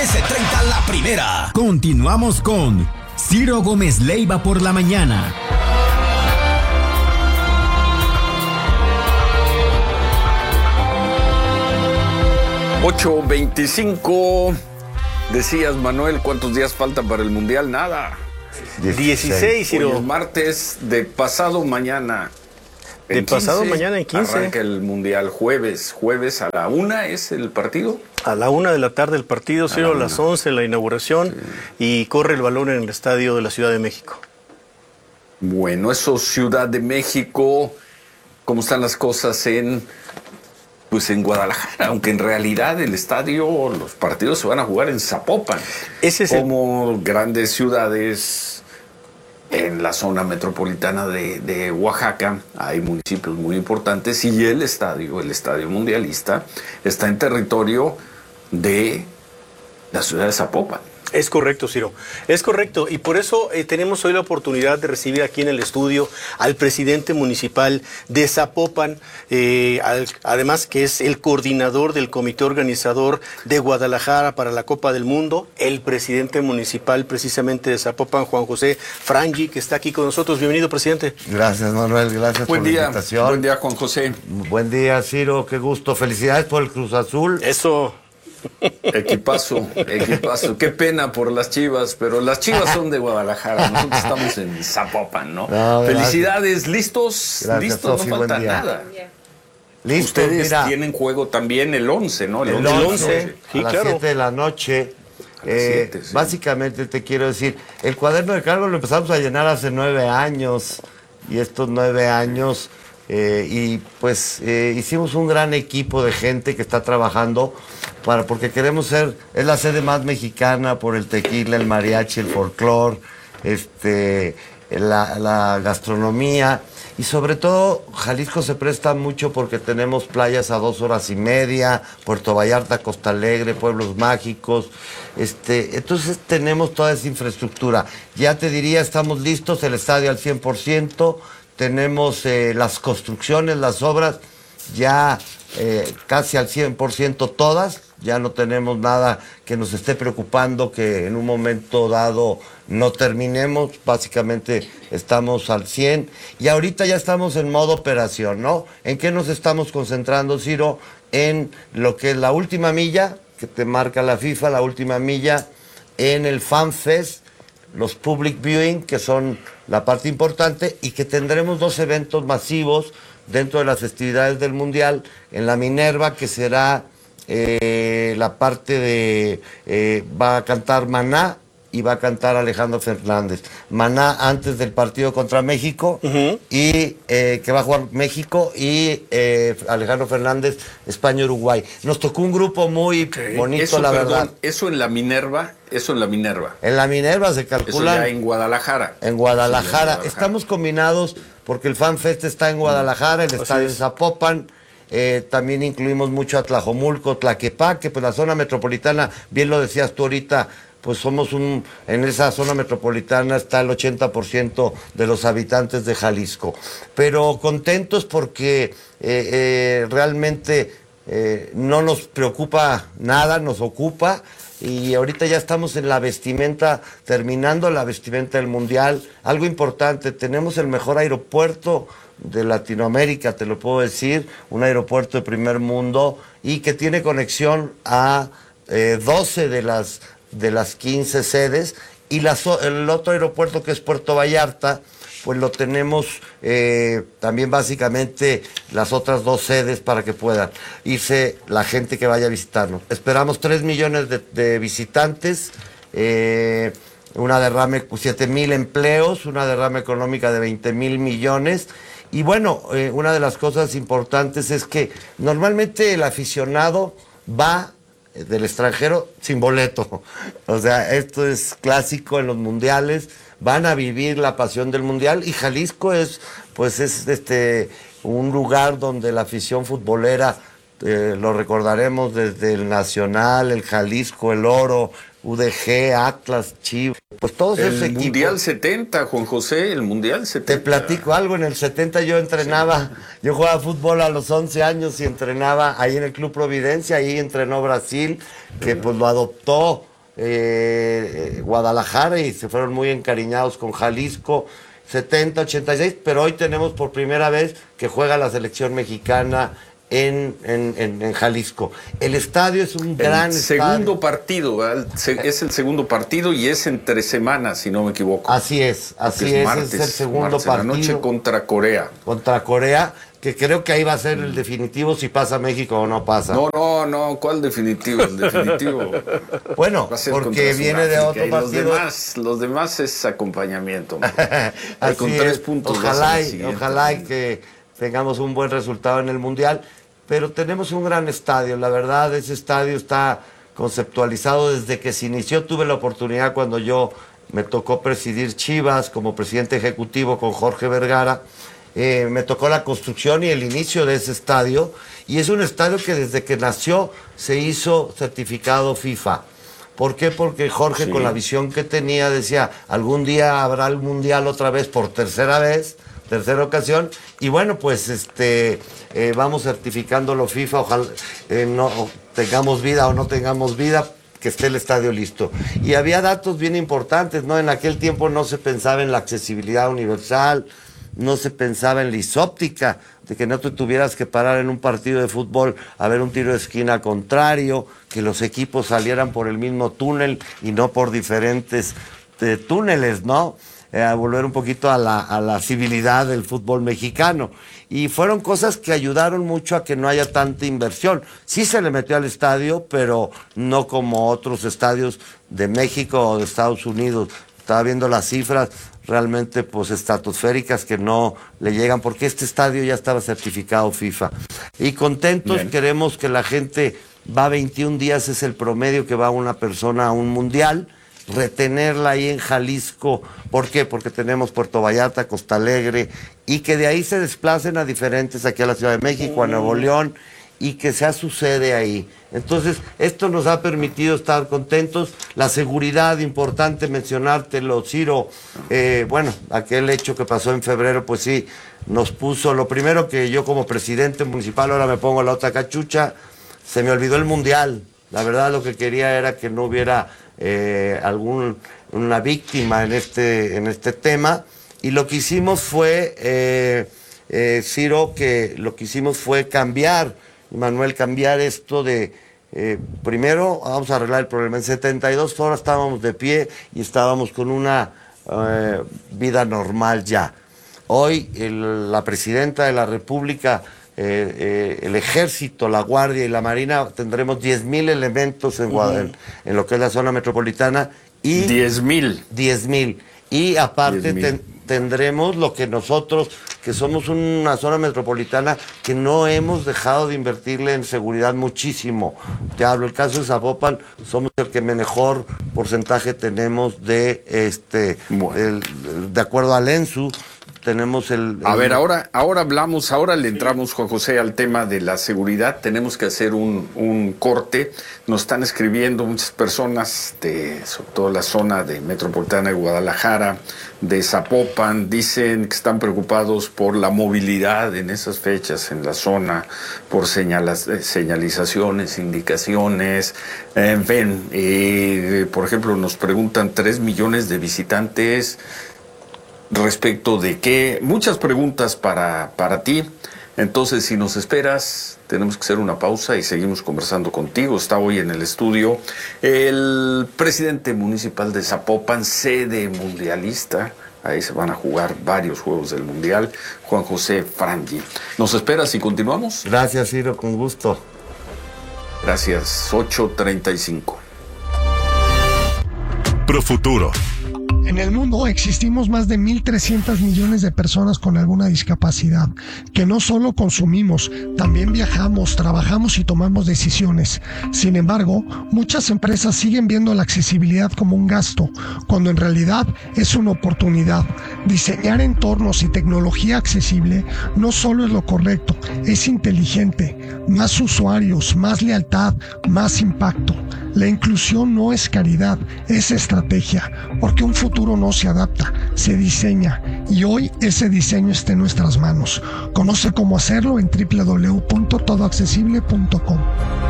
S30 La Primera. Continuamos con Ciro Gómez Leiva por la mañana. $8.25. Decías, Manuel, ¿cuántos días faltan para el Mundial? Nada. 16, Ciro. Hoy es martes de pasado mañana. De pasado mañana en 15. Arranca el Mundial jueves. Jueves a la 1 es el partido. A la 1 de la tarde el partido, Ciro, a las 11 la inauguración, sí. Y corre el balón en el estadio de la Ciudad de México. Bueno, eso, Ciudad de México. ¿Cómo están las cosas en Guadalajara? Aunque en realidad el estadio, los partidos se van a jugar en Zapopan. Como grandes ciudades en la zona metropolitana de Oaxaca, hay municipios muy importantes y el estadio mundialista, está en territorio de la ciudad de Zapopan. Es correcto, Ciro. Es correcto. Y por eso tenemos hoy la oportunidad de recibir aquí en el estudio al presidente municipal de Zapopan, además que es el coordinador del comité organizador de Guadalajara para la Copa del Mundo, el presidente municipal precisamente de Zapopan, Juan José Frangi, que está aquí con nosotros. Bienvenido, presidente. Gracias, Manuel. Gracias por la invitación. Buen día, Juan José. Buen día, Ciro. Qué gusto. Felicidades por el Cruz Azul. Eso. Equipazo. Qué pena por las Chivas, pero las Chivas son de Guadalajara. Nosotros estamos en Zapopan, ¿no? Felicidades, listos. Gracias, listos, Sofi, no falta buen día. Nada. Listo, ustedes mira, tienen juego también el 11, ¿no? El 11, sí, a las claro. 7 de la noche. A las 7, sí. Básicamente te quiero decir, el cuaderno de cargos lo empezamos a llenar hace 9 años. Y estos 9 años, hicimos un gran equipo de gente que está trabajando porque queremos ser, es la sede más mexicana por el tequila, el mariachi, el folclor, la gastronomía. Y sobre todo, Jalisco se presta mucho porque tenemos playas a 2 horas y media, Puerto Vallarta, Costa Alegre, pueblos mágicos. Entonces tenemos toda esa infraestructura. Ya te diría, estamos listos, el estadio al 100%, tenemos las construcciones, las obras ya casi al 100% todas. Ya no tenemos nada que nos esté preocupando que en un momento dado no terminemos. Básicamente estamos al 100 y ahorita ya estamos en modo operación, ¿no? ¿En qué nos estamos concentrando, Ciro? En lo que es la última milla, que te marca la FIFA, la última milla, en el Fan Fest, los Public Viewing, que son la parte importante, y que tendremos 2 eventos masivos dentro de las festividades del Mundial, en la Minerva, que será la parte de va a cantar Maná y va a cantar Alejandro Fernández. Maná antes del partido contra México, y que va a jugar México, y Alejandro Fernández, España-Uruguay. Nos tocó un grupo muy bonito, eso, la perdón, verdad. Eso en la Minerva. En la Minerva se calcula. Eso ya en Guadalajara. En Guadalajara. Estamos combinados porque el Fan Fest está en Guadalajara, el estadio en Zapopan. También incluimos mucho a Tlajomulco, Tlaquepaque, pues la zona metropolitana, bien lo decías tú ahorita, pues en esa zona metropolitana está el 80% de los habitantes de Jalisco. Pero contentos porque realmente no nos preocupa nada, nos ocupa. Y ahorita ya estamos en la vestimenta, terminando la vestimenta del Mundial. Algo importante, tenemos el mejor aeropuerto de Latinoamérica, te lo puedo decir, un aeropuerto de primer mundo y que tiene conexión a 12 de las 15 sedes, y el otro aeropuerto, que es Puerto Vallarta, pues lo tenemos también básicamente las otras 2 sedes para que puedan irse la gente que vaya a visitarnos. Esperamos 3 millones de visitantes, una derrame, 7,000 empleos, una derrama económica de 20,000 millones. Y bueno, una de las cosas importantes es que normalmente el aficionado va del extranjero sin boleto. O sea, esto es clásico en los mundiales. Van a vivir la pasión del mundial, y Jalisco es un lugar donde la afición futbolera, lo recordaremos desde el Nacional, el Jalisco, el Oro, UDG, Atlas, Chivas, pues todos esos equipos. El Mundial 70, Juan José, el Mundial 70. Te platico algo, en el 70 yo entrenaba, yo jugaba fútbol a los 11 años y entrenaba ahí en el Club Providencia, ahí entrenó Brasil, que pues lo adoptó Guadalajara y se fueron muy encariñados con Jalisco, 70, 86, pero hoy tenemos por primera vez que juega la selección mexicana en Jalisco. El estadio es un gran segundo estadio. Partido, ¿verdad? Es el segundo partido y es entre semanas, si no me equivoco. Así es, Martes, es el segundo martes, partido. En la noche contra Corea. Contra Corea, que creo que ahí va a ser el definitivo si pasa México o no pasa. No, ¿cuál definitivo? El definitivo. Bueno, porque viene de otro partido. Los demás es acompañamiento. Así con 3 puntos. Ojalá y que tengamos un buen resultado en el Mundial. Pero tenemos un gran estadio, la verdad, ese estadio está conceptualizado desde que se inició. Tuve la oportunidad cuando me tocó presidir Chivas como presidente ejecutivo con Jorge Vergara. Me tocó la construcción y el inicio de ese estadio. Y es un estadio que desde que nació se hizo certificado FIFA. ¿Por qué? Porque Jorge, con la visión que tenía, decía, algún día habrá el Mundial otra vez por tercera ocasión, y bueno, pues vamos certificándolo FIFA, ojalá no tengamos vida o no tengamos vida, que esté el estadio listo. Y había datos bien importantes, ¿no? En aquel tiempo no se pensaba en la accesibilidad universal, no se pensaba en la isóptica, de que no te tuvieras que parar en un partido de fútbol a ver un tiro de esquina contrario, que los equipos salieran por el mismo túnel y no por diferentes túneles, ¿no? A volver un poquito a la civilidad del fútbol mexicano. Y fueron cosas que ayudaron mucho a que no haya tanta inversión. Sí se le metió al estadio, pero no como otros estadios de México o de Estados Unidos. Estaba viendo las cifras realmente pues estratosféricas que no le llegan, porque este estadio ya estaba certificado FIFA. Y contentos, bien. Queremos que la gente va 21 días, es el promedio que va una persona a un mundial. Retenerla ahí en Jalisco, ¿por qué? Porque tenemos Puerto Vallarta, Costa Alegre, y que de ahí se desplacen a diferentes, aquí a la Ciudad de México, a Nuevo León, y que sea su sede ahí. Entonces, esto nos ha permitido estar contentos. La seguridad, importante mencionártelo, Ciro, bueno, aquel hecho que pasó en febrero, pues sí, nos puso, lo primero que yo como presidente municipal, ahora me pongo la otra cachucha, se me olvidó el Mundial. La verdad lo que quería era que no hubiera una víctima en este tema, y lo que hicimos fue, Ciro, que lo que hicimos fue cambiar esto de, primero vamos a arreglar el problema. En 72 horas estábamos de pie y estábamos con una vida normal ya. Hoy la presidenta de la República, el Ejército, la Guardia y la Marina, tendremos 10,000 elementos en lo que es la zona metropolitana. Y 10,000. 10,000. Y aparte tendremos lo que nosotros, que somos una zona metropolitana que no hemos dejado de invertirle en seguridad muchísimo. Te hablo, el caso de Zapopan, somos el que mejor porcentaje tenemos de acuerdo al ENSU. Tenemos A ver, ahora hablamos, ahora le entramos, Juan José, al tema de la seguridad. Tenemos que hacer un corte. Nos están escribiendo muchas personas sobre todo la zona de metropolitana de Guadalajara, de Zapopan. Dicen que están preocupados por la movilidad en esas fechas en la zona, por señalizaciones, indicaciones. En fin, por ejemplo, nos preguntan 3 millones de visitantes. Respecto de qué, muchas preguntas para ti. Entonces, si nos esperas, tenemos que hacer una pausa y seguimos conversando contigo. Está hoy en el estudio el presidente municipal de Zapopan, sede mundialista. Ahí se van a jugar varios juegos del Mundial, Juan José Frangi. ¿Nos esperas y continuamos? Gracias, Ciro, con gusto. Gracias, 8:35. Profuturo. En el mundo existimos más de 1.300 millones de personas con alguna discapacidad, que no solo consumimos, también viajamos, trabajamos y tomamos decisiones. Sin embargo, muchas empresas siguen viendo la accesibilidad como un gasto, cuando en realidad es una oportunidad. Diseñar entornos y tecnología accesible no solo es lo correcto, es inteligente. Más usuarios, más lealtad, más impacto. La inclusión no es caridad, es estrategia, porque un futuro no se adapta, se diseña, y hoy ese diseño está en nuestras manos. Conoce cómo hacerlo en www.todoaccesible.com.